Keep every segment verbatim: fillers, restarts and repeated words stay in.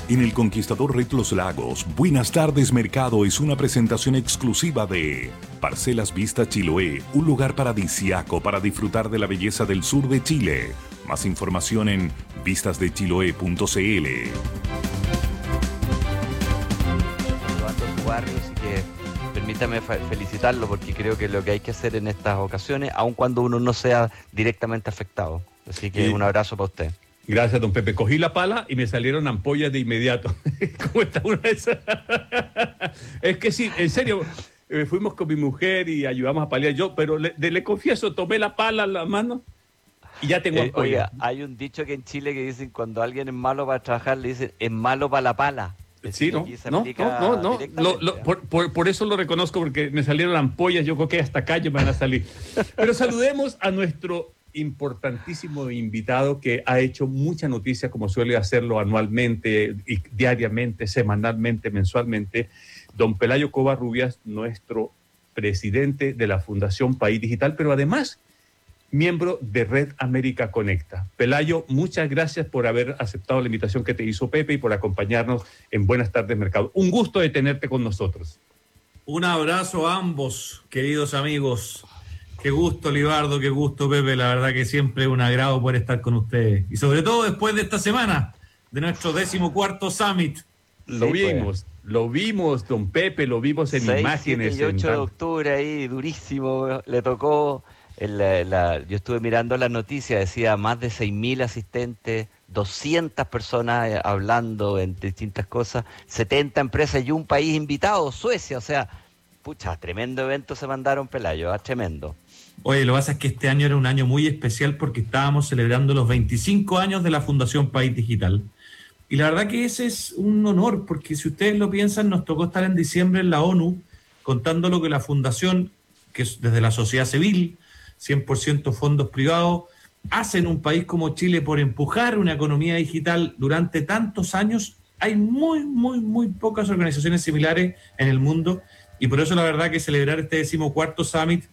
En el Conquistador Red Los Lagos, Buenas Tardes Mercado es una presentación exclusiva de Parcelas Vista Chiloé, un lugar paradisiaco para disfrutar de la belleza del sur de Chile. Más información en vistas de chiloé punto c l. Barrio, así que permítame felicitarlo porque creo que es lo que hay que hacer en estas ocasiones, aun cuando uno no sea directamente afectado. Así que Sí. Un abrazo para usted. Gracias, don Pepe. Cogí la pala y me salieron ampollas de inmediato. ¿Cómo está una de esas? Es que sí, en serio, eh, fuimos con mi mujer y ayudamos a paliar yo, pero le, de, le confieso, tomé la pala en la mano y ya tengo Eh, ampollas. oiga, hay un dicho que en Chile que dicen cuando alguien es malo para trabajar, le dicen es malo para la pala. Es Sí, decir, no, aquí se no, aplica no, no, no. Lo, directamente, lo, ¿eh? por, por, por eso lo reconozco, porque me salieron ampollas, yo creo que hasta acá ya me van a salir. Pero saludemos a nuestro importantísimo invitado que ha hecho mucha noticia, como suele hacerlo anualmente, y diariamente, semanalmente, mensualmente, don Pelayo Covarrubias, nuestro presidente de la Fundación País Digital, pero además miembro de Red América Conecta. Pelayo, muchas gracias por haber aceptado la invitación que te hizo Pepe y por acompañarnos en Buenas Tardes Mercado. Un gusto de tenerte con nosotros. Un abrazo a ambos, queridos amigos. Qué gusto, Libardo, qué gusto, Pepe. La verdad que siempre es un agrado poder estar con ustedes. Y sobre todo después de esta semana, de nuestro decimocuarto Summit. Lo Sí, vimos, pues. lo vimos, don Pepe, lo vimos en seis, imágenes. siete y ocho en de octubre ahí, durísimo, le tocó. El, la, yo estuve mirando las noticias, decía más de seis mil asistentes, doscientas personas eh, hablando en distintas cosas, setenta empresas y un país invitado, Suecia. O sea, pucha, tremendo evento se mandaron, Pelayo, ¿ah? Tremendo. Oye, lo que pasa es que este año era un año muy especial porque estábamos celebrando los veinticinco años de la Fundación País Digital. Y la verdad que ese es un honor, porque si ustedes lo piensan, nos tocó estar en diciembre en la ONU contando lo que la Fundación, que es desde la sociedad civil, cien por ciento fondos privados, hace en un país como Chile por empujar una economía digital durante tantos años. Hay muy, muy, muy pocas organizaciones similares en el mundo y por eso la verdad que celebrar este decimocuarto Summit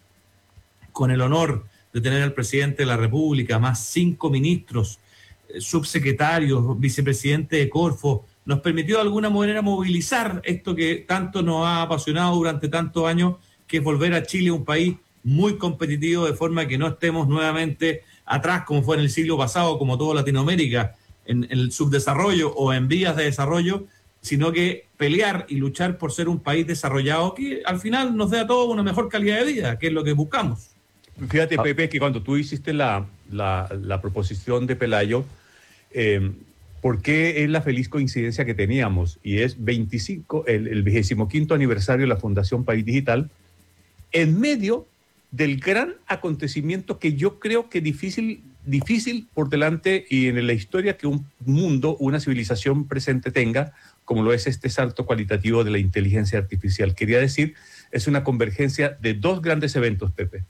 con el honor de tener al presidente de la República, más cinco ministros, eh, subsecretarios, vicepresidente de Corfo, nos permitió de alguna manera movilizar esto que tanto nos ha apasionado durante tantos años, que es volver a Chile un país muy competitivo, de forma que no estemos nuevamente atrás como fue en el siglo pasado, como toda Latinoamérica, en, en el subdesarrollo o en vías de desarrollo, sino que pelear y luchar por ser un país desarrollado que al final nos dé a todos una mejor calidad de vida, que es lo que buscamos. Fíjate, Pepe, que cuando tú hiciste la, la, la proposición de Pelayo, eh, ¿por qué es la feliz coincidencia que teníamos? Y es veinticinco, el, el vigésimo quinto aniversario de la Fundación País Digital, en medio del gran acontecimiento que yo creo que difícil, difícil por delante y en la historia que un mundo, una civilización presente tenga, como lo es este salto cualitativo de la inteligencia artificial. Quería decir, es una convergencia de dos grandes eventos, Pepe.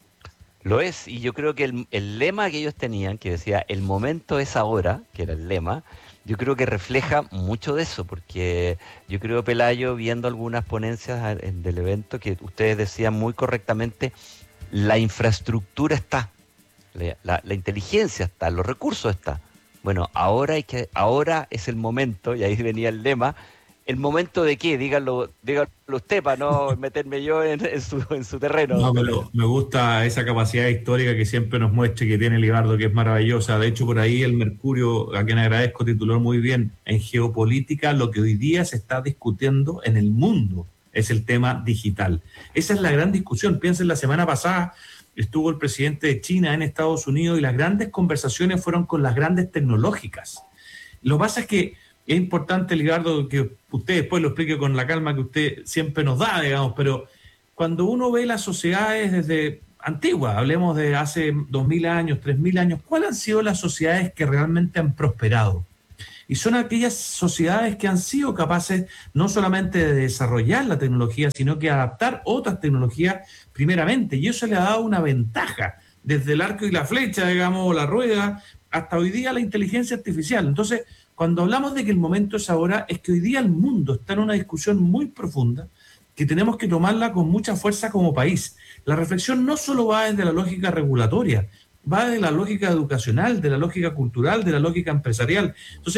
Lo es, y yo creo que el, el lema que ellos tenían, que decía, el momento es ahora, que era el lema, yo creo que refleja mucho de eso, porque yo creo, Pelayo, viendo algunas ponencias del evento, que ustedes decían muy correctamente, la infraestructura está, la, la, la inteligencia está, los recursos están. Bueno, ahora, hay que, ahora es el momento, y ahí venía el lema. ¿El momento de qué? Díganlo, díganlo usted para no meterme yo en, en, su, en su terreno. No, pero me gusta esa capacidad histórica que siempre nos muestra que tiene Libardo, que es maravillosa. De hecho, por ahí el Mercurio, a quien agradezco, tituló muy bien, en geopolítica, lo que hoy día se está discutiendo en el mundo es el tema digital. Esa es la gran discusión. Piensen, la semana pasada estuvo el presidente de China en Estados Unidos y las grandes conversaciones fueron con las grandes tecnológicas. Lo que pasa es que es importante, Libardo, que usted después lo explique con la calma que usted siempre nos da, digamos, pero cuando uno ve las sociedades desde antiguas, hablemos de hace dos mil años, tres mil años, ¿cuáles han sido las sociedades que realmente han prosperado? Y son aquellas sociedades que han sido capaces no solamente de desarrollar la tecnología, sino que adaptar otras tecnologías primeramente, y eso le ha dado una ventaja, desde el arco y la flecha, digamos, o la rueda, hasta hoy día la inteligencia artificial. Entonces, cuando hablamos de que el momento es ahora, es que hoy día el mundo está en una discusión muy profunda que tenemos que tomarla con mucha fuerza como país. La reflexión no solo va desde la lógica regulatoria, va de la lógica educacional, de la lógica cultural, de la lógica empresarial. Entonces,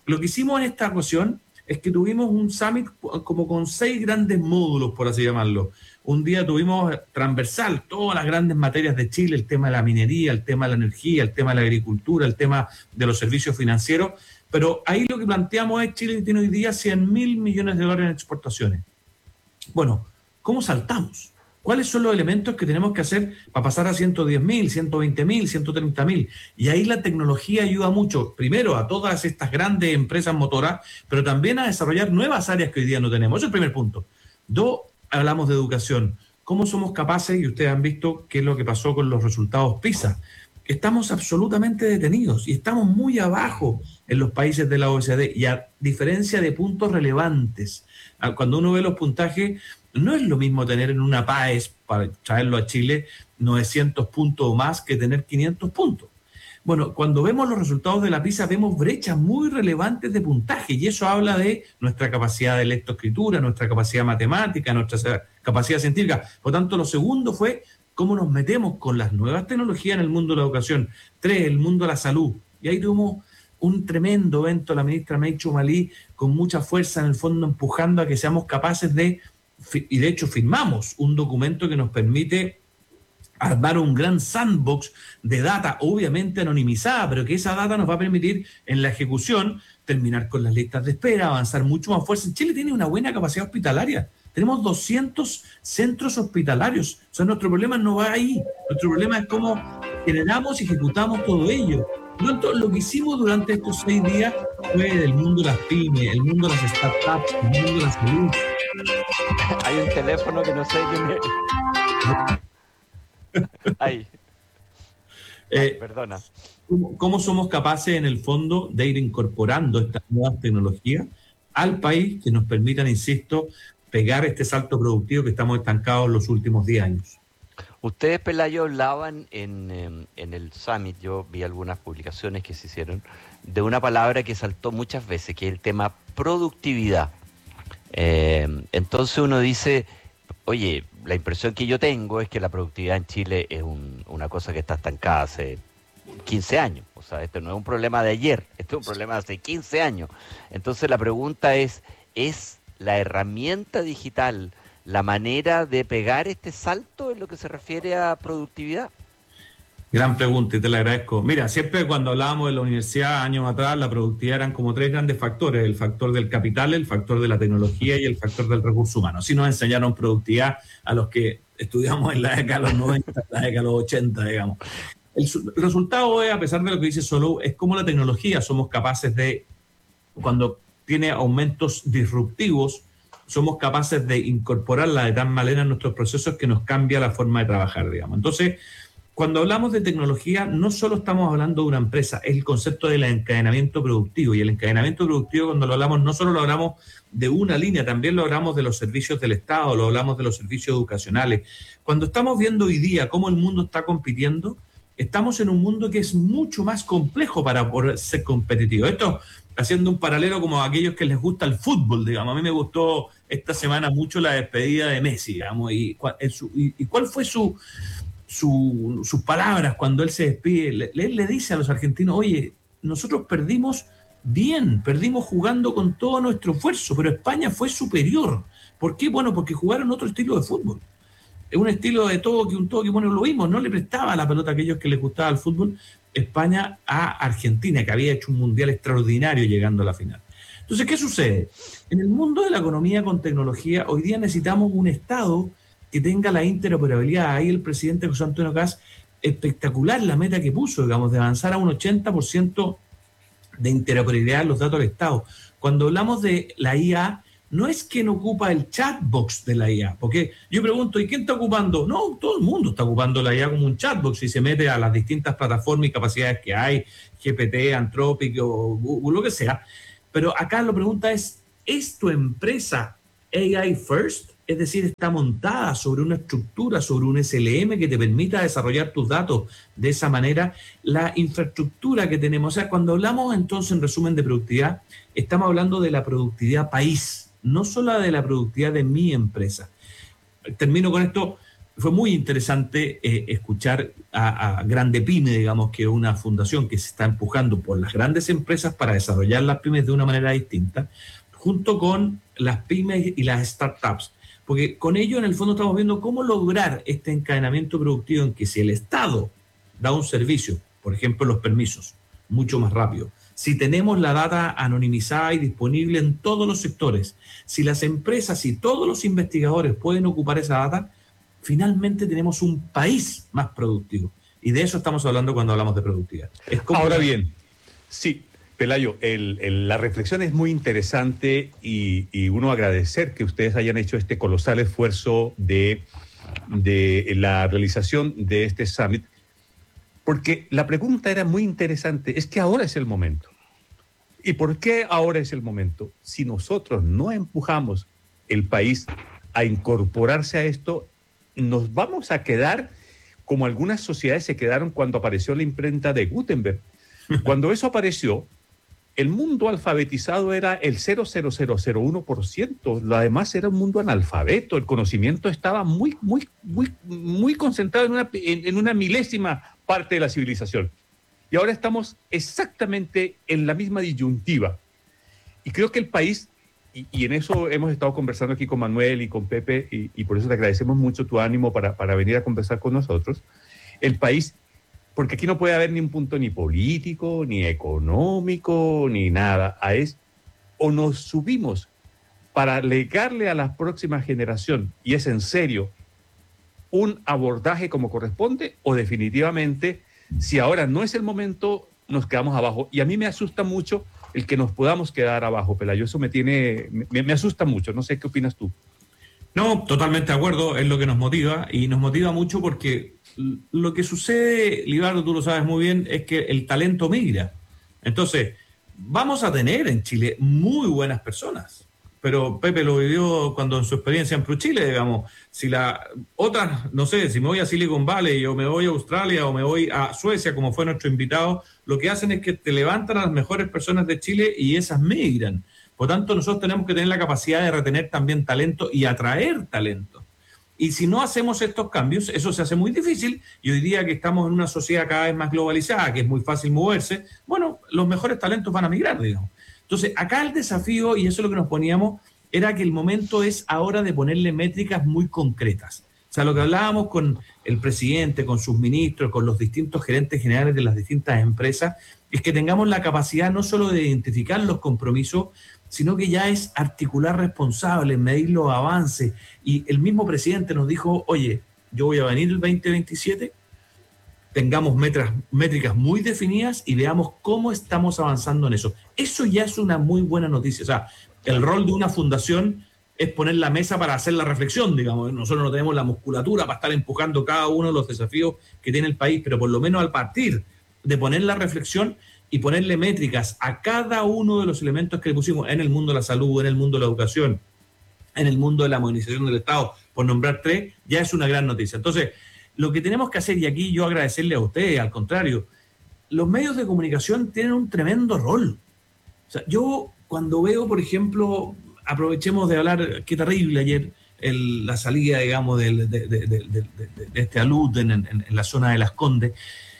Lo que hicimos en esta ocasión es que tuvimos un summit como con seis grandes módulos, por así llamarlo. Un día tuvimos transversal todas las grandes materias de Chile, el tema de la minería, el tema de la energía, el tema de la agricultura, el tema de los servicios financieros, pero ahí lo que planteamos es Chile tiene hoy día cien mil millones de dólares en exportaciones. Bueno, ¿cómo saltamos? ¿Cuáles son los elementos que tenemos que hacer para pasar a ciento diez mil, ciento veinte mil, ciento treinta mil? Y ahí la tecnología ayuda mucho, primero a todas estas grandes empresas motoras, pero también a desarrollar nuevas áreas que hoy día no tenemos. Ese es el primer punto. Dos, hablamos de educación. ¿Cómo somos capaces? Y ustedes han visto qué es lo que pasó con los resultados PISA. Estamos absolutamente detenidos y estamos muy abajo en los países de la O E C D y a diferencia de puntos relevantes. Cuando uno ve los puntajes, no es lo mismo tener en una PAES, para traerlo a Chile, novecientos puntos o más que tener quinientos puntos. Bueno, cuando vemos los resultados de la PISA, vemos brechas muy relevantes de puntaje y eso habla de nuestra capacidad de lectoescritura, nuestra capacidad matemática, nuestra capacidad científica. Por tanto, lo segundo fue cómo nos metemos con las nuevas tecnologías en el mundo de la educación. Tres, el mundo de la salud. Y ahí tuvimos un tremendo evento, la ministra Meichu Malí, con mucha fuerza en el fondo empujando a que seamos capaces de, y de hecho firmamos un documento que nos permite armar un gran sandbox de data, obviamente anonimizada, pero que esa data nos va a permitir en la ejecución terminar con las listas de espera, avanzar mucho más fuerte. Chile tiene una buena capacidad hospitalaria. Tenemos doscientos centros hospitalarios. O sea, nuestro problema no va ahí. Nuestro problema es cómo generamos y ejecutamos todo ello. Entonces, lo que hicimos durante estos seis días fue del mundo de las pymes, el mundo de las startups, el mundo de la salud. Hay un teléfono que no sé quién es. Ahí. Eh, Perdona. ¿cómo, ¿Cómo somos capaces, en el fondo, de ir incorporando estas nuevas tecnologías al país que nos permitan, insisto, pegar este salto productivo que estamos estancados en los últimos diez años? Ustedes, Pelayo, hablaban en, en el Summit, yo vi algunas publicaciones que se hicieron, de una palabra que saltó muchas veces, que es el tema productividad. Eh, entonces uno dice, oye, la impresión que yo tengo es que la productividad en Chile es un, una cosa que está estancada hace quince años. O sea, esto no es un problema de ayer, esto es un problema de hace quince años. Entonces la pregunta es, ¿es la herramienta digital la manera de pegar este salto en lo que se refiere a productividad? Gran pregunta y te la agradezco. Mira, siempre cuando hablábamos de la universidad años atrás, la productividad eran como tres grandes factores: el factor del capital, el factor de la tecnología y el factor del recurso humano. Así nos enseñaron productividad a los que estudiamos en la década de los noventa, en la década de los ochenta, digamos. El, el resultado es, a pesar de lo que dice Solo, es cómo la tecnología somos capaces de, cuando tiene aumentos disruptivos, somos capaces de incorporarla de tal manera en nuestros procesos que nos cambia la forma de trabajar, digamos. Entonces, cuando hablamos de tecnología, no solo estamos hablando de una empresa, es el concepto del encadenamiento productivo. Y el encadenamiento productivo, cuando lo hablamos, no solo lo hablamos de una línea, también lo hablamos de los servicios del Estado, lo hablamos de los servicios educacionales. Cuando estamos viendo hoy día cómo el mundo está compitiendo, estamos en un mundo que es mucho más complejo para poder ser competitivo. Esto haciendo un paralelo como a aquellos que les gusta el fútbol, digamos. A mí me gustó esta semana mucho la despedida de Messi, digamos, y, y, y cuál fue su, su, sus palabras cuando él se despide. Le, él le dice a los argentinos, oye, nosotros perdimos bien, perdimos jugando con todo nuestro esfuerzo, pero España fue superior. ¿Por qué? Bueno, porque jugaron otro estilo de fútbol. Es un estilo de toque, un toque, bueno, lo vimos, no le prestaba la pelota a aquellos que les gustaba el fútbol, España a Argentina, que había hecho un mundial extraordinario llegando a la final. Entonces, ¿qué sucede? En el mundo de la economía con tecnología, hoy día necesitamos un Estado que tenga la interoperabilidad. Ahí el presidente José Antonio Kast, espectacular la meta que puso, digamos, de avanzar a un ochenta por ciento de interoperabilidad en los datos del Estado. Cuando hablamos de la I A, no es quien ocupa el chatbox de la I A, porque yo pregunto, ¿y quién está ocupando? No, todo el mundo está ocupando la I A como un chatbox y se mete a las distintas plataformas y capacidades que hay, G P T, Anthropic o Google, lo que sea. Pero acá la pregunta es, ¿es tu empresa A I first? Es decir, está montada sobre una estructura, sobre un S L M que te permita desarrollar tus datos de esa manera. La infraestructura que tenemos, o sea, cuando hablamos entonces en resumen de productividad, estamos hablando de la productividad país, no solo de la productividad de mi empresa. Termino con esto. fue muy interesante eh, escuchar a, a Grande Pyme, digamos, que es una fundación que se está empujando por las grandes empresas para desarrollar las pymes de una manera distinta, junto con las pymes y las startups. Porque con ello, en el fondo, estamos viendo cómo lograr este encadenamiento productivo en que si el Estado da un servicio, por ejemplo, los permisos, mucho más rápido, si tenemos la data anonimizada y disponible en todos los sectores, si las empresas y todos los investigadores pueden ocupar esa data, finalmente tenemos un país más productivo. Y de eso estamos hablando cuando hablamos de productividad. Es como Ahora bien, sí, Pelayo, el, el, la reflexión es muy interesante y, y uno agradecer que ustedes hayan hecho este colosal esfuerzo de, de la realización de este summit, porque la pregunta era muy interesante, es que ahora es el momento. ¿Y por qué ahora es el momento? Si nosotros no empujamos el país a incorporarse a esto, nos vamos a quedar como algunas sociedades se quedaron cuando apareció la imprenta de Gutenberg. Cuando eso apareció, el mundo alfabetizado era el cero coma cero cero uno por ciento, lo demás era un mundo analfabeto, el conocimiento estaba muy, muy, muy, muy concentrado en una, en, en una milésima parte de la civilización. Y ahora estamos exactamente en la misma disyuntiva. Y creo que el país, y, y en eso hemos estado conversando aquí con Manuel y con Pepe, y, y por eso te agradecemos mucho tu ánimo para, para venir a conversar con nosotros, el país... Porque aquí no puede haber ni un punto ni político, ni económico, ni nada. A es, o nos subimos para legarle a la próxima generación, y es en serio, un abordaje como corresponde, o definitivamente, si ahora no es el momento, nos quedamos abajo. Y a mí me asusta mucho el que nos podamos quedar abajo, Pelayo. Eso me tiene, me, me asusta mucho. No sé qué opinas tú. No, totalmente de acuerdo, es lo que nos motiva, y nos motiva mucho porque lo que sucede, Libardo, tú lo sabes muy bien, es que el talento migra. Entonces, vamos a tener en Chile muy buenas personas, pero Pepe lo vivió cuando en su experiencia en ProChile, digamos, si la otras, no sé, si me voy a Silicon Valley o me voy a Australia o me voy a Suecia, como fue nuestro invitado, lo que hacen es que te levantan a las mejores personas de Chile y esas migran. Por tanto, nosotros tenemos que tener la capacidad de retener también talento y atraer talento. Y si no hacemos estos cambios, eso se hace muy difícil. Y hoy día que estamos en una sociedad cada vez más globalizada, que es muy fácil moverse, bueno, los mejores talentos van a migrar, digamos. Entonces, acá el desafío, y eso es lo que nos poníamos, era que el momento es ahora de ponerle métricas muy concretas. O sea, lo que hablábamos con el presidente, con sus ministros, con los distintos gerentes generales de las distintas empresas, es que tengamos la capacidad no solo de identificar los compromisos, sino que ya es articular responsables, medir los avances. Y el mismo presidente nos dijo, oye, yo voy a venir el veinte veintisiete, tengamos metras, métricas muy definidas y veamos cómo estamos avanzando en eso. Eso ya es una muy buena noticia. O sea, el rol de una fundación es poner la mesa para hacer la reflexión, digamos. Nosotros no tenemos la musculatura para estar empujando cada uno de los desafíos que tiene el país, pero por lo menos al partir de poner la reflexión y ponerle métricas a cada uno de los elementos que le pusimos en el mundo de la salud, en el mundo de la educación, en el mundo de la modernización del Estado, por nombrar tres, ya es una gran noticia. Entonces, lo que tenemos que hacer, y aquí yo agradecerle a ustedes, al contrario, los medios de comunicación tienen un tremendo rol. O sea, yo cuando veo, por ejemplo, aprovechemos de hablar, qué terrible ayer el, la salida, digamos, del, de, de, de, de, de, de este alud en, en, en la zona de Las Condes,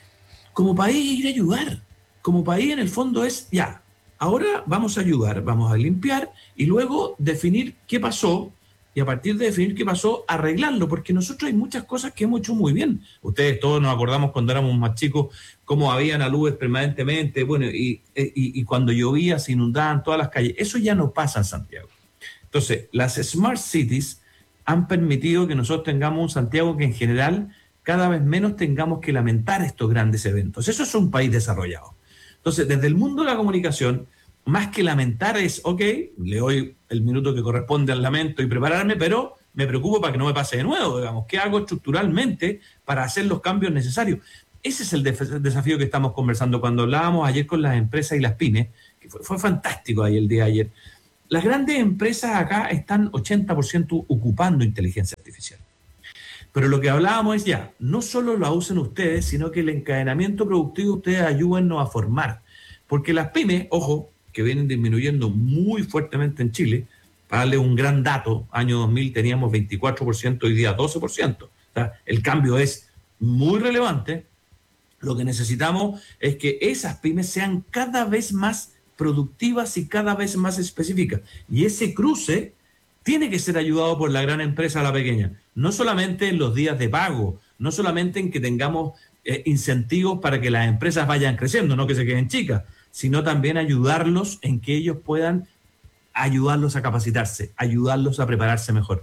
como país ir a ayudar. Como país, en el fondo, es ya, ahora vamos a ayudar, vamos a limpiar y luego definir qué pasó, y a partir de definir qué pasó, arreglarlo, porque nosotros hay muchas cosas que hemos hecho muy bien. Ustedes todos nos acordamos cuando éramos más chicos cómo habían aludes permanentemente, bueno, y, y, y cuando llovía se inundaban todas las calles. Eso ya no pasa en Santiago. Entonces, las Smart Cities han permitido que nosotros tengamos un Santiago que en general cada vez menos tengamos que lamentar estos grandes eventos. Eso es un país desarrollado. Entonces, desde el mundo de la comunicación, más que lamentar es, ok, le doy el minuto que corresponde al lamento y prepararme, pero me preocupo para que no me pase de nuevo, digamos. ¿Qué hago estructuralmente para hacer los cambios necesarios? Ese es el def- desafío que estamos conversando. Cuando hablábamos ayer con las empresas y las pymes, que fue, fue fantástico ahí el día de ayer, las grandes empresas acá están ochenta por ciento ocupando inteligencia artificial. Pero lo que hablábamos es ya, no solo lo usen ustedes, sino que el encadenamiento productivo ustedes ayúdennos a formar. Porque las pymes, ojo, que vienen disminuyendo muy fuertemente en Chile, para darle un gran dato, año dos mil teníamos veinticuatro por ciento, hoy día doce por ciento. O sea, el cambio es muy relevante. Lo que necesitamos es que esas pymes sean cada vez más productivas y cada vez más específicas. Y ese cruce tiene que ser ayudado por la gran empresa a la pequeña. No solamente en los días de pago, no solamente en que tengamos eh, incentivos para que las empresas vayan creciendo, no que se queden chicas, sino también ayudarlos en que ellos puedan ayudarlos a capacitarse, ayudarlos a prepararse mejor.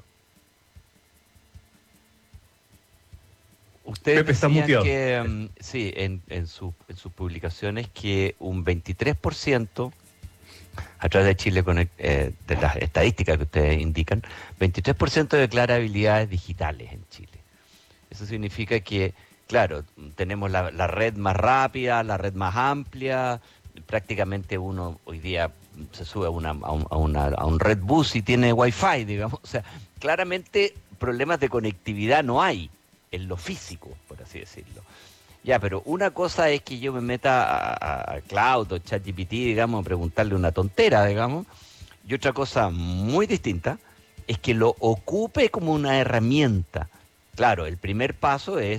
Ustedes Pepe está decían muteado. que, um, sí, en, en, su, en sus publicaciones, que un veintitrés por ciento, a través de Chile Connect, eh, de las estadísticas que ustedes indican, veintitrés por ciento declara habilidades digitales en Chile. Eso significa que, claro, tenemos la, la red más rápida, la red más amplia, prácticamente uno hoy día se sube a, una, a, un, a, una, a un red bus y tiene wifi, digamos. O sea, claramente problemas de conectividad no hay en lo físico, por así decirlo. Ya, pero una cosa es que yo me meta a, a, a Cloud o ChatGPT, digamos, a preguntarle una tontera, digamos, y otra cosa muy distinta es que lo ocupe como una herramienta. Claro, el primer paso es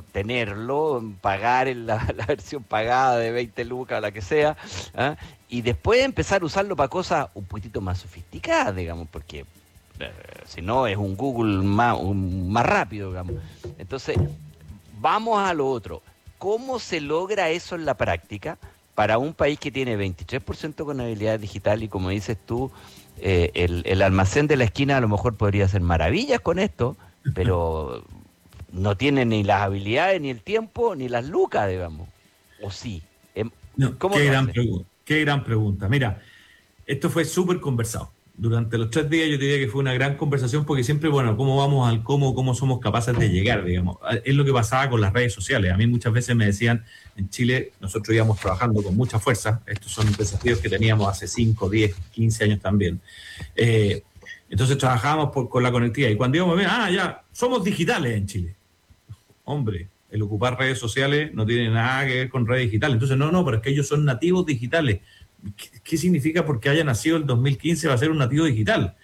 tenerlo, pagar en la, la versión pagada de veinte lucas, la que sea, ¿eh? Y después empezar a usarlo para cosas un poquitito más sofisticadas, digamos, porque eh, si no es un Google más, un, más rápido, digamos. Entonces, vamos a lo otro. ¿Cómo se logra eso en la práctica para un país que tiene veintitrés por ciento con habilidad digital y, como dices tú, eh, el, el almacén de la esquina a lo mejor podría hacer maravillas con esto, pero no tiene ni las habilidades, ni el tiempo, ni las lucas, digamos? ¿O sí? No, ¿Cómo qué, lo gran hace? pregu- qué gran pregunta. Mira, esto fue súper conversado. Durante los tres días yo diría que fue una gran conversación porque siempre, bueno, cómo vamos al cómo, cómo somos capaces de llegar, digamos. Es lo que pasaba con las redes sociales. A mí muchas veces me decían, en Chile nosotros íbamos trabajando con mucha fuerza. Estos son desafíos que teníamos hace cinco, diez, quince años también. Eh, entonces trabajábamos por, con la conectividad. Y cuando íbamos a ver, ah, ya, somos digitales en Chile. Hombre, el ocupar redes sociales no tiene nada que ver con redes digitales. Entonces, no, no, pero es que ellos son nativos digitales. ¿Qué, qué significa porque haya nacido el dos mil quince va a ser un nativo digital?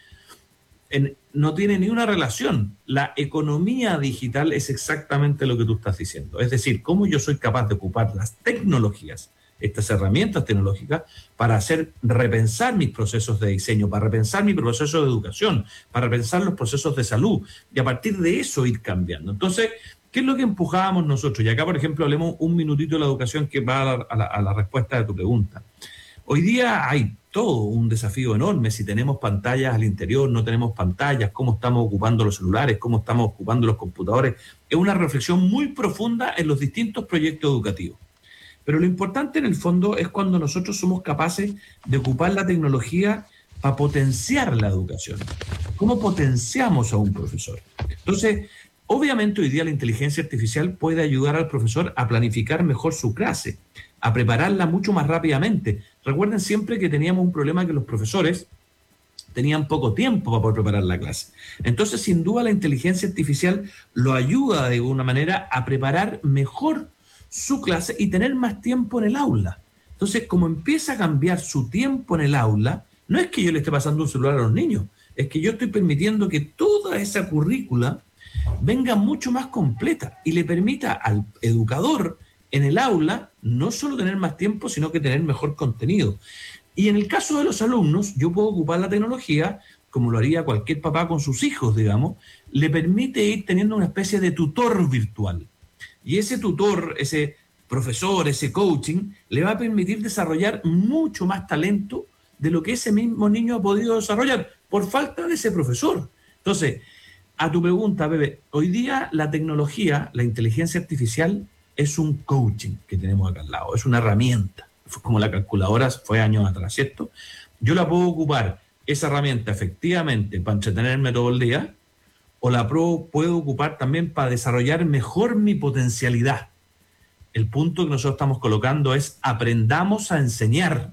En, no tiene ni una relación. La economía digital es exactamente lo que tú estás diciendo. Es decir, cómo yo soy capaz de ocupar las tecnologías, estas herramientas tecnológicas, para hacer repensar mis procesos de diseño, para repensar mi proceso de educación, para repensar los procesos de salud, y a partir de eso ir cambiando. Entonces, ¿qué es lo que empujábamos nosotros? Y acá, por ejemplo, hablemos un minutito de la educación que va a la, a la, a la respuesta de tu pregunta. Hoy día hay todo un desafío enorme, si tenemos pantallas al interior, no tenemos pantallas, cómo estamos ocupando los celulares, cómo estamos ocupando los computadores. Es una reflexión muy profunda en los distintos proyectos educativos. Pero lo importante en el fondo es cuando nosotros somos capaces de ocupar la tecnología para potenciar la educación. ¿Cómo potenciamos a un profesor? Entonces, obviamente hoy día la inteligencia artificial puede ayudar al profesor a planificar mejor su clase, a prepararla mucho más rápidamente. Recuerden siempre que teníamos un problema que los profesores tenían poco tiempo para poder preparar la clase. Entonces, sin duda, la inteligencia artificial lo ayuda de alguna manera a preparar mejor su clase y tener más tiempo en el aula. Entonces, como empieza a cambiar su tiempo en el aula, no es que yo le esté pasando un celular a los niños, es que yo estoy permitiendo que toda esa currícula venga mucho más completa y le permita al educador en el aula no solo tener más tiempo, sino que tener mejor contenido. Y en el caso de los alumnos, yo puedo ocupar la tecnología, como lo haría cualquier papá con sus hijos, digamos, le permite ir teniendo una especie de tutor virtual. Y ese tutor, ese profesor, ese coaching, le va a permitir desarrollar mucho más talento de lo que ese mismo niño ha podido desarrollar por falta de ese profesor. Entonces, a tu pregunta, Bebe, hoy día la tecnología, la inteligencia artificial, es un coaching que tenemos acá al lado, es una herramienta, como la calculadora fue años atrás, ¿cierto? Yo la puedo ocupar, esa herramienta, efectivamente, para entretenerme todo el día, o la puedo ocupar también para desarrollar mejor mi potencialidad. El punto que nosotros estamos colocando es aprendamos a enseñar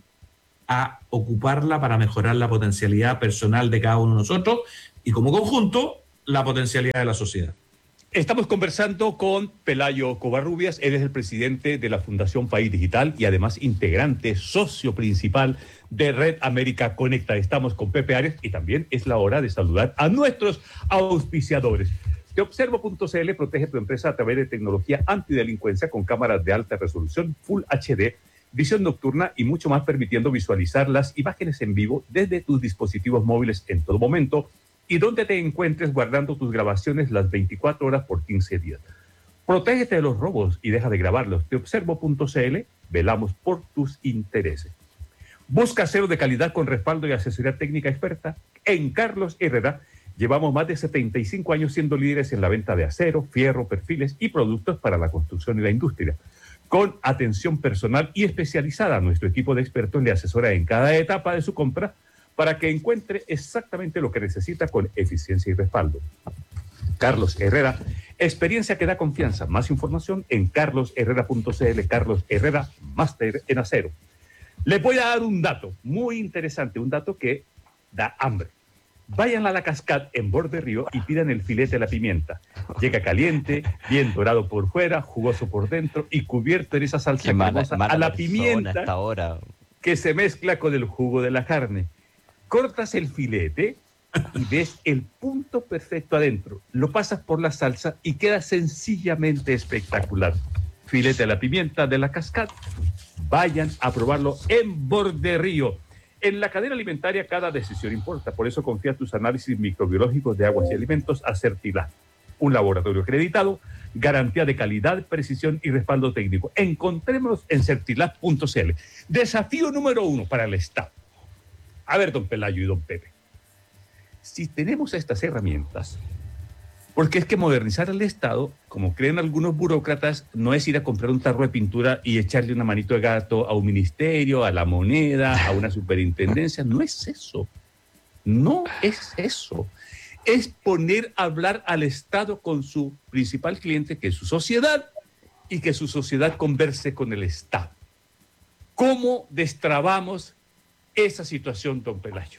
a ocuparla para mejorar la potencialidad personal de cada uno de nosotros y como conjunto, la potencialidad de la sociedad. Estamos conversando con Pelayo Covarrubias, él es el presidente de la Fundación País Digital y además integrante, socio principal de Red América Conecta. Estamos con Pepe Arias y también es la hora de saludar a nuestros auspiciadores. Teobservo punto c l protege tu empresa a través de tecnología antidelincuencia con cámaras de alta resolución, Full H D, visión nocturna y mucho más, permitiendo visualizar las imágenes en vivo desde tus dispositivos móviles en todo momento y donde te encuentres, guardando tus grabaciones las veinticuatro horas por quince días. Protégete de los robos y deja de grabarlos. Teobservo punto c l, velamos por tus intereses. Busca acero de calidad con respaldo y asesoría técnica experta. En Carlos Herrera llevamos más de setenta y cinco años siendo líderes en la venta de acero, fierro, perfiles y productos para la construcción y la industria. Con atención personal y especializada, nuestro equipo de expertos le asesora en cada etapa de su compra para que encuentre exactamente lo que necesita con eficiencia y respaldo. Carlos Herrera, experiencia que da confianza. Más información en carlos herrera punto c l. Carlos Herrera, máster en acero. Les voy a dar un dato muy interesante, un dato que da hambre. Vayan a la Cascade en Borde Río y pidan el filete a la pimienta. Llega caliente, bien dorado por fuera, jugoso por dentro y cubierto en esa salsa cremosa a la pimienta hasta ahora. Que se mezcla con el jugo de la carne. Cortas el filete y ves el punto perfecto adentro. Lo pasas por la salsa y queda sencillamente espectacular. Filete a la pimienta de la Cascade. Vayan a probarlo en Borde Río. En la cadena alimentaria cada decisión importa, por eso confía tus análisis microbiológicos de aguas y alimentos a Certilab, un laboratorio acreditado, garantía de calidad, precisión y respaldo técnico. Encontrémonos en certilab punto c l. Desafío número uno para el Estado. A ver, don Pelayo y don Pepe, si tenemos estas herramientas, porque es que modernizar el Estado, como creen algunos burócratas, no es ir a comprar un tarro de pintura y echarle una manito de gato a un ministerio, a la moneda, a una superintendencia. No es eso. No es eso. Es poner a hablar al Estado con su principal cliente, que es su sociedad, y que su sociedad converse con el Estado. ¿Cómo destrabamos esa situación, don Pelayo?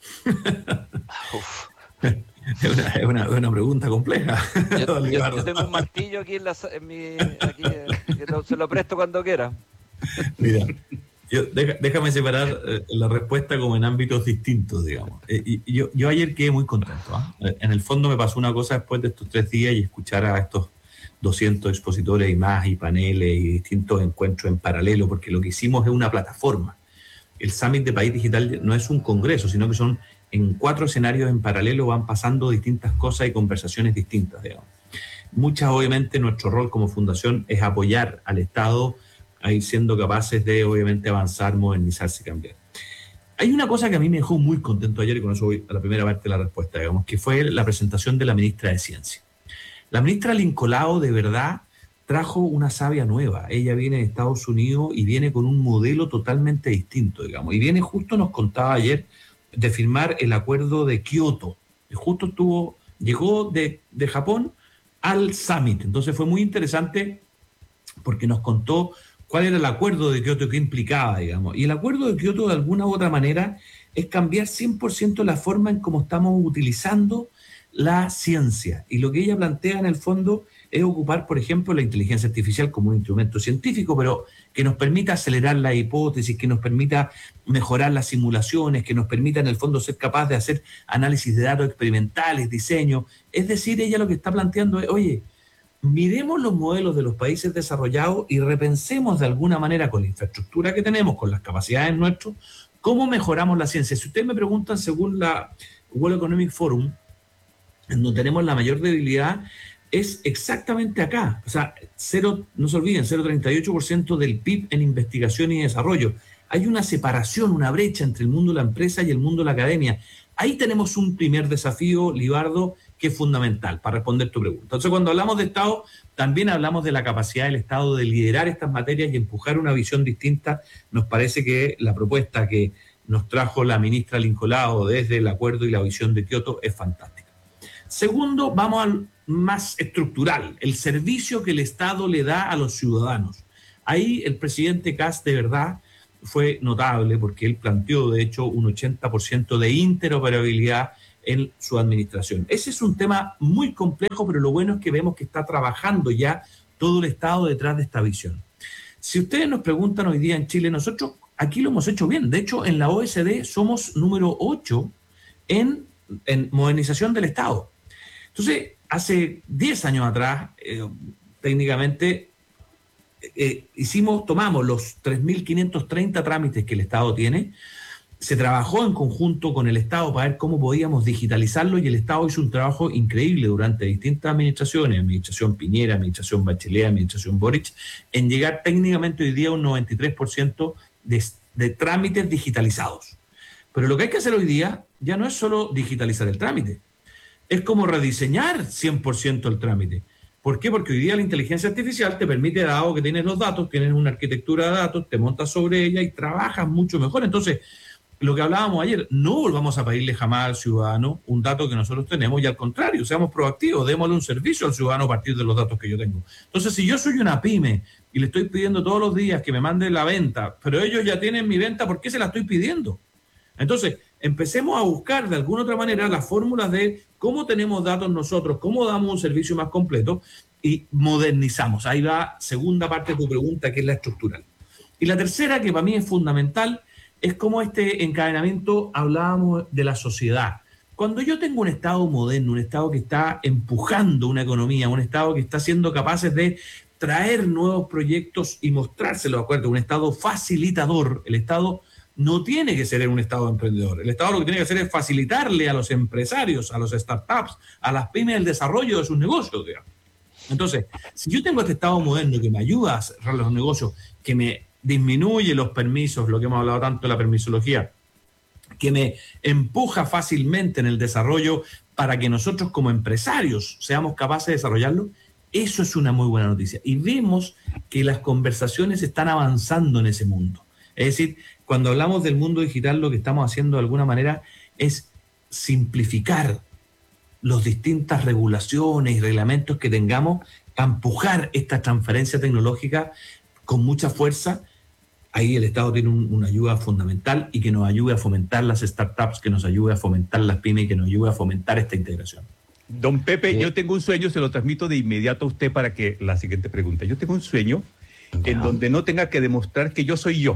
Uf. Es una, es una, una pregunta compleja. Yo, yo, yo tengo un martillo aquí en, la, en mi... Aquí, que lo, se lo presto cuando quiera. Mira, yo, deja, déjame separar eh, la respuesta como en ámbitos distintos, digamos. Eh, y, yo, yo ayer quedé muy contento. ¿eh? En el fondo me pasó una cosa después de estos tres días y escuchar a estos doscientos expositores y más, y paneles y distintos encuentros en paralelo, porque lo que hicimos es una plataforma. El Summit de País Digital no es un congreso, sino que son en cuatro escenarios en paralelo, van pasando distintas cosas y conversaciones distintas, digamos. Muchas, obviamente, nuestro rol como fundación es apoyar al Estado a ir siendo capaces de, obviamente, avanzar, modernizarse y cambiar. Hay una cosa que a mí me dejó muy contento ayer, y con eso voy a la primera parte de la respuesta, digamos, que fue la presentación de la ministra de Ciencia. La ministra Lincolao, de verdad, trajo una savia nueva. Ella viene de Estados Unidos y viene con un modelo totalmente distinto, digamos. Y viene justo, nos contaba ayer, de firmar el acuerdo de Kioto. Justo estuvo, llegó de, de Japón al Summit. Entonces fue muy interesante porque nos contó cuál era el acuerdo de Kioto que implicaba, digamos. Y el acuerdo de Kioto, de alguna u otra manera, es cambiar cien por ciento la forma en cómo estamos utilizando la ciencia. Y lo que ella plantea en el fondo es ocupar, por ejemplo, la inteligencia artificial como un instrumento científico, pero que nos permita acelerar la hipótesis, que nos permita mejorar las simulaciones, que nos permita en el fondo ser capaz de hacer análisis de datos experimentales, diseño. Es decir, ella lo que está planteando es, oye, miremos los modelos de los países desarrollados y repensemos de alguna manera con la infraestructura que tenemos, con las capacidades nuestras, cómo mejoramos la ciencia. Si ustedes me preguntan, según la World Economic Forum, en donde tenemos la mayor debilidad, es exactamente acá. O sea, cero, no se olviden, cero coma treinta y ocho por ciento del P I B en investigación y desarrollo. Hay una separación, una brecha entre el mundo de la empresa y el mundo de la academia. Ahí tenemos un primer desafío, Libardo, que es fundamental para responder tu pregunta. Entonces, cuando hablamos de Estado, también hablamos de la capacidad del Estado de liderar estas materias y empujar una visión distinta. Nos parece que la propuesta que nos trajo la ministra Lincolao desde el acuerdo y la visión de Kioto es fantástica. Segundo, vamos al más estructural, el servicio que el Estado le da a los ciudadanos. Ahí el presidente Kast de verdad fue notable porque él planteó de hecho un ochenta por ciento de interoperabilidad en su administración. Ese es un tema muy complejo, pero lo bueno es que vemos que está trabajando ya todo el Estado detrás de esta visión. Si ustedes nos preguntan hoy día en Chile, nosotros aquí lo hemos hecho bien. De hecho, en la O E C D somos número ocho en, en modernización del Estado. Entonces, hace diez años atrás, eh, técnicamente, eh, hicimos, tomamos los tres mil quinientos treinta trámites que el Estado tiene, se trabajó en conjunto con el Estado para ver cómo podíamos digitalizarlo y el Estado hizo un trabajo increíble durante distintas administraciones, administración Piñera, administración Bachelet, administración Boric, en llegar técnicamente hoy día a un noventa y tres por ciento de, de trámites digitalizados. Pero lo que hay que hacer hoy día ya no es solo digitalizar el trámite, es como rediseñar cien por ciento el trámite. ¿Por qué? Porque hoy día la inteligencia artificial te permite, dado que tienes los datos, tienes una arquitectura de datos, te montas sobre ella y trabajas mucho mejor. Entonces, lo que hablábamos ayer, no volvamos a pedirle jamás al ciudadano un dato que nosotros tenemos y al contrario, seamos proactivos, démosle un servicio al ciudadano a partir de los datos que yo tengo. Entonces, si yo soy una pyme y le estoy pidiendo todos los días que me mande la venta, pero ellos ya tienen mi venta, ¿por qué se la estoy pidiendo? Entonces, empecemos a buscar de alguna otra manera las fórmulas de cómo tenemos datos nosotros, cómo damos un servicio más completo y modernizamos. Ahí va segunda parte de tu pregunta, que es la estructural. Y la tercera, que para mí es fundamental, es como este encadenamiento, hablábamos de la sociedad. Cuando yo tengo un Estado moderno, un Estado que está empujando una economía, un Estado que está siendo capaces de traer nuevos proyectos y mostrárselos, ¿de acuerdo? Un Estado facilitador. El Estado no tiene que ser un Estado emprendedor. El Estado lo que tiene que hacer es facilitarle a los empresarios, a los startups, a las pymes el desarrollo de sus negocios, digamos. Entonces, si yo tengo este Estado moderno que me ayuda a cerrar los negocios, que me disminuye los permisos, lo que hemos hablado tanto de la permisología, que me empuja fácilmente en el desarrollo para que nosotros como empresarios seamos capaces de desarrollarlo, eso es una muy buena noticia. Y vemos que las conversaciones están avanzando en ese mundo. Es decir, cuando hablamos del mundo digital, lo que estamos haciendo de alguna manera es simplificar las distintas regulaciones y reglamentos que tengamos para empujar esta transferencia tecnológica con mucha fuerza. Ahí el Estado tiene un, una ayuda fundamental y que nos ayude a fomentar las startups, que nos ayude a fomentar las pymes y que nos ayude a fomentar esta integración. Don Pepe, Sí. yo tengo un sueño, se lo transmito de inmediato a usted para que la siguiente pregunta. Yo tengo un sueño en Ya. donde no tenga que demostrar que yo soy yo.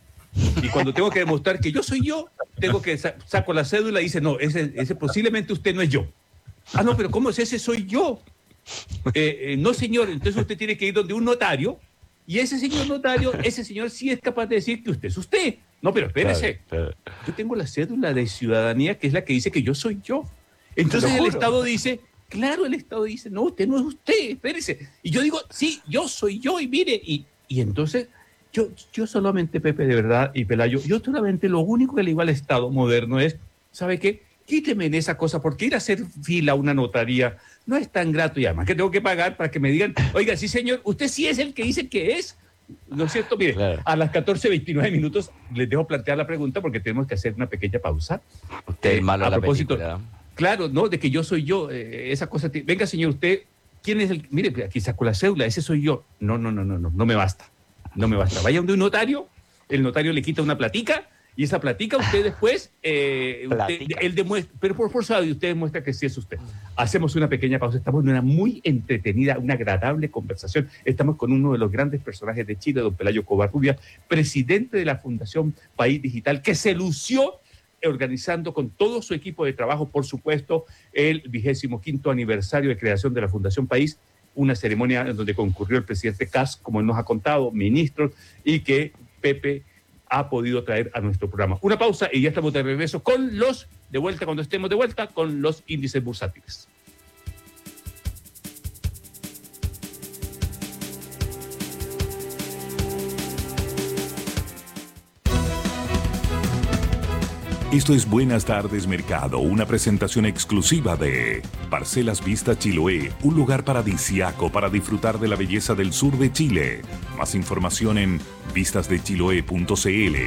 Y cuando tengo que demostrar que yo soy yo, tengo que sa- saco la cédula y dice, no, ese, ese posiblemente usted no es yo. Ah, no, pero ¿cómo es ese soy yo? Eh, eh, no, señor, entonces usted tiene que ir donde un notario y ese señor notario, ese señor sí es capaz de decir que usted es usted. No, pero espérese. Claro, claro. Yo tengo la cédula de ciudadanía que es la que dice que yo soy yo. Entonces Te el lo juro. Estado dice, claro, el Estado dice, no, usted no es usted, espérese. Y yo digo, sí, yo soy yo y mire, y, y entonces yo, yo solamente, Pepe, de verdad, y Pelayo, yo solamente lo único que le digo al Estado moderno es, ¿sabe qué? Quíteme en esa cosa, porque ir a hacer fila a una notaría no es tan grato y además que tengo que pagar para que me digan, oiga, sí señor, usted sí es el que dice que es. ¿No es cierto? Mire, Claro. a las catorce veintinueve minutos les dejo plantear la pregunta porque tenemos que hacer una pequeña pausa. Usted es Eh, malo a a la propósito, película. Claro, ¿no? De que yo soy yo, eh, esa cosa. te- Venga, señor, usted, ¿quién es el? Mire, aquí sacó la cédula, ese soy yo. No, no, no, no, no, no me basta. No me basta. Vaya donde un notario, el notario le quita una platica y esa platica usted después, eh, usted, Platica. él demuestra, pero por forzado, y usted demuestra que sí es usted. Hacemos una pequeña pausa. Estamos en una muy entretenida, una agradable conversación. Estamos con uno de los grandes personajes de Chile, don Pelayo Covarrubia, presidente de la Fundación País Digital, que se lució organizando con todo su equipo de trabajo, por supuesto, el vigésimo quinto aniversario de creación de la Fundación País, una ceremonia en donde concurrió el presidente Kast, como él nos ha contado, ministros, y que Pepe ha podido traer a nuestro programa. Una pausa y ya estamos de regreso con los, de vuelta cuando estemos de vuelta, con los índices bursátiles. Esto es Buenas tardes Mercado, una presentación exclusiva de Parcelas Vista Chiloé, un lugar paradisiaco para disfrutar de la belleza del sur de Chile. Más información en vistas de chiloé punto c l.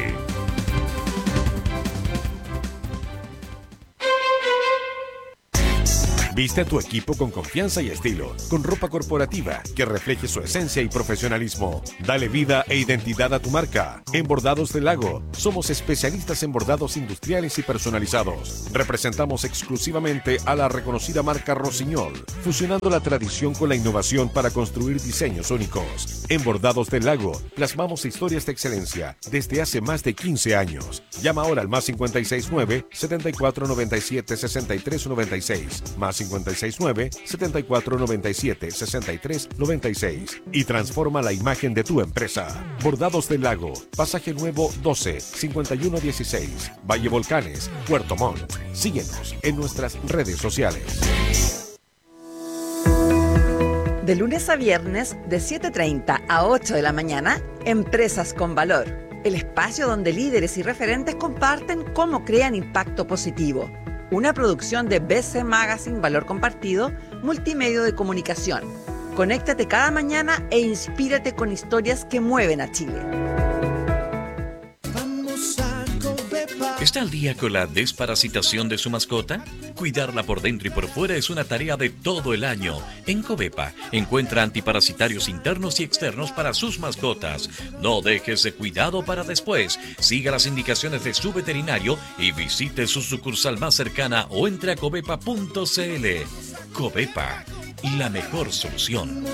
Viste a tu equipo con confianza y estilo, con ropa corporativa que refleje su esencia y profesionalismo. Dale vida e identidad a tu marca. En Bordados del Lago, somos especialistas en bordados industriales y personalizados. Representamos exclusivamente a la reconocida marca Rossignol, fusionando la tradición con la innovación para construir diseños únicos. En Bordados del Lago, plasmamos historias de excelencia desde hace más de quince años. Llama ahora al más cinco seis nueve, siete cuatro nueve siete, seis tres nueve seis, más cinco seis nueve, siete cuatro nueve siete, seis tres nueve seis y transforma la imagen de tu empresa. Bordados del Lago, Pasaje Nuevo doce, cincuenta y uno dieciséis, Valle Volcanes, Puerto Montt. Síguenos en nuestras redes sociales. De lunes a viernes, de siete treinta a ocho de la mañana, Empresas con Valor. El espacio donde líderes y referentes comparten cómo crean impacto positivo. Una producción de B C Magazine Valor Compartido, multimedio de comunicación. Conéctate cada mañana e inspírate con historias que mueven a Chile. ¿Está al día con la desparasitación de su mascota? Cuidarla por dentro y por fuera es una tarea de todo el año. En Covepa encuentra antiparasitarios internos y externos para sus mascotas. No deje ese cuidado para después. Siga las indicaciones de su veterinario y visite su sucursal más cercana o entre a covepa punto c l. Covepa, la mejor solución.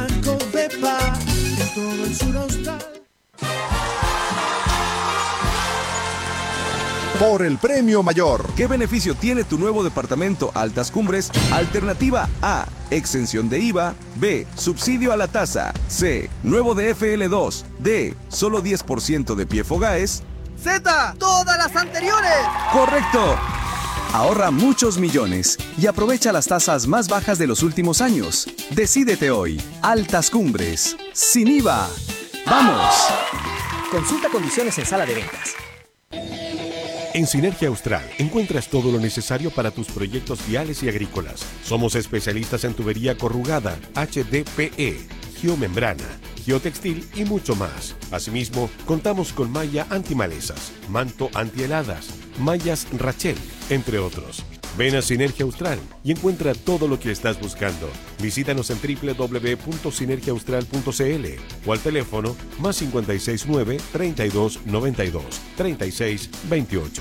Por el premio mayor. ¿Qué beneficio tiene tu nuevo departamento Altas Cumbres? Alternativa A, exención de I V A. B, subsidio a la tasa. C, nuevo D F L dos. D, solo diez por ciento de P F O GAES. Z, todas las anteriores. ¡Correcto! Ahorra muchos millones y aprovecha las tasas más bajas de los últimos años. Decídete hoy. Altas Cumbres. Sin I V A. ¡Vamos! Consulta condiciones en sala de ventas. En Sinergia Austral encuentras todo lo necesario para tus proyectos viales y agrícolas. Somos especialistas en tubería corrugada, H D P E, geomembrana, geotextil y mucho más. Asimismo, contamos con malla antimalezas, manto antiheladas, mallas Rachel, entre otros. Ven a Sinergia Austral y encuentra todo lo que estás buscando. Visítanos en doble u doble u doble u punto sinergia austral punto c l o al teléfono más cinco seis nueve, treinta y dos noventa y dos, treinta y seis veintiocho.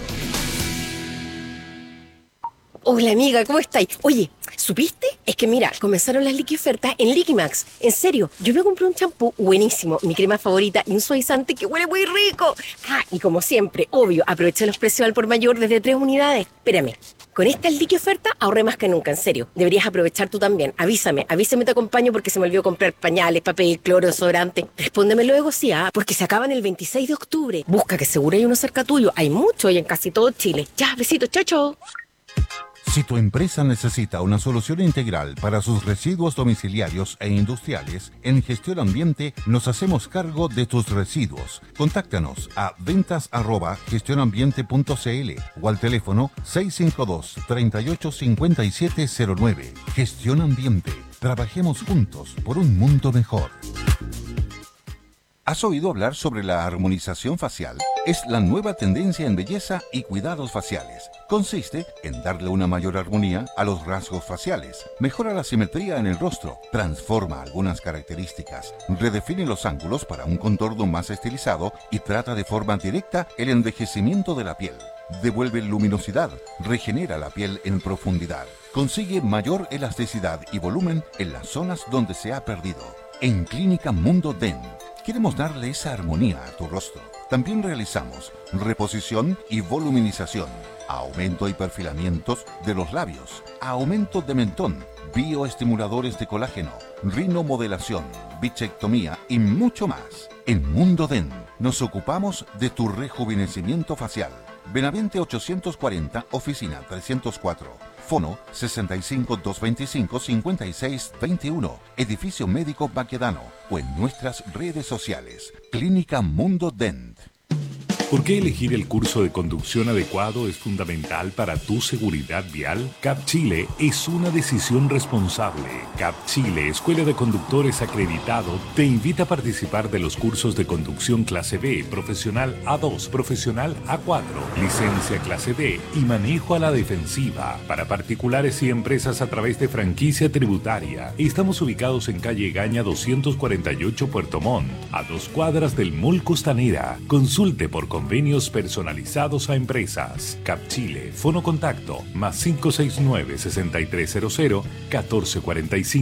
Hola amiga, ¿cómo estáis? Oye, ¿supiste? Es que mira, comenzaron las liqui ofertas en Liquimax. En serio, yo me compré un champú buenísimo, mi crema favorita y un suavizante que huele muy rico. Ah, y como siempre, obvio, aproveché los precios al por mayor desde tres unidades. Espérame, con esta liqui oferta ahorré más que nunca, en serio. Deberías aprovechar tú también. Avísame, avísame, te acompaño porque se me olvidó comprar pañales, papel, cloro, desodorante. Respóndeme luego, sí, ah, porque se acaban el veintiséis de octubre. Busca que seguro hay uno cerca tuyo. Hay mucho y en casi todo Chile. Ya, besitos, chao, chao. Si tu empresa necesita una solución integral para sus residuos domiciliarios e industriales, en Gestión Ambiente nos hacemos cargo de tus residuos. Contáctanos a ventas arroba gestionambiente punto c l o al teléfono seis cinco dos, tres ocho cinco siete cero nueve. Gestión Ambiente. Trabajemos juntos por un mundo mejor. ¿Has oído hablar sobre la armonización facial? Es la nueva tendencia en belleza y cuidados faciales. Consiste en darle una mayor armonía a los rasgos faciales, mejora la simetría en el rostro, transforma algunas características, redefine los ángulos para un contorno más estilizado y trata de forma directa el envejecimiento de la piel. Devuelve luminosidad, regenera la piel en profundidad, consigue mayor elasticidad y volumen en las zonas donde se ha perdido. En Clínica Mundo Dent queremos darle esa armonía a tu rostro. También realizamos reposición y voluminización, aumento y perfilamientos de los labios, aumento de mentón, bioestimuladores de colágeno, rinomodelación, bichectomía y mucho más. En Mundo Dent nos ocupamos de tu rejuvenecimiento facial. Benavente ochocientos cuarenta, oficina trescientos cuatro. Fono sesenta y cinco, doscientos veinticinco, cincuenta y seis veintiuno. Edificio Médico Baquedano o en nuestras redes sociales. Clínica Mundo Dent. ¿Por qué elegir el curso de conducción adecuado es fundamental para tu seguridad vial? CAP Chile es una decisión responsable. CAP Chile, Escuela de Conductores Acreditado, te invita a participar de los cursos de conducción clase B, profesional A dos, profesional A cuatro, licencia clase D y manejo a la defensiva para particulares y empresas a través de franquicia tributaria. Estamos ubicados en calle Gaña doscientos cuarenta y ocho Puerto Montt, a dos cuadras del Mall Costanera. Consulte por convenios personalizados a empresas. CAP Chile, fono contacto, más cinco seis nueve, seis tres cero cero, uno cuatro cuatro cinco.